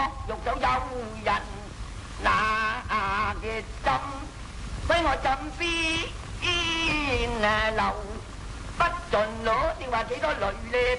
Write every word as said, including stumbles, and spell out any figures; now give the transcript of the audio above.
肉手有人那嘅針，俾我枕邊流，不盡攞，你話幾多淚咧？